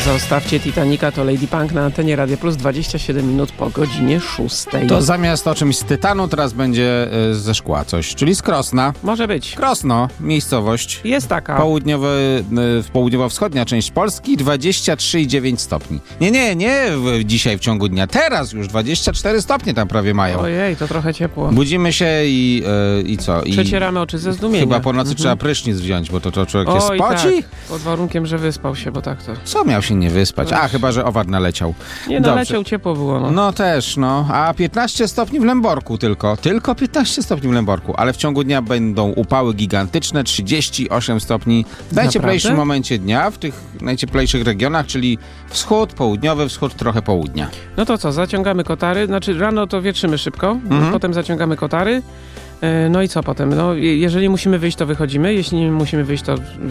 Zostawcie Titanica, to Lady Punk na antenie Radia Plus, 27 minut po godzinie 6. To zamiast o czymś z tytanu teraz będzie ze szkła coś, czyli z Krosna. Może być. Krosno, miejscowość. Jest taka. Południowo-wschodnia część Polski, 23,9 stopni. Nie dzisiaj w ciągu dnia. Teraz już 24 stopnie tam prawie mają. Ojej, to trochę ciepło. Budzimy się i co? Przecieramy oczy ze zdumienia. Chyba po nocy trzeba prysznic wziąć, bo to człowiek się spoci. Tak. Pod warunkiem, że wyspał się, bo tak to... Co miał się nie wyspać? Chyba, że owad naleciał. Nie naleciał, ciepło było. No też, A 15 stopni w Lęborku tylko. Tylko 15 stopni w Lęborku. Ale w ciągu dnia będą upały gigantyczne, 38 stopni w najcieplejszym momencie dnia, w tych najcieplejszych regionach, czyli wschód, południowy wschód, trochę południa. No to co, zaciągamy kotary. Znaczy rano to wietrzymy szybko, potem zaciągamy kotary. No i co potem? No, jeżeli musimy wyjść, to wychodzimy. Jeśli nie musimy wyjść, to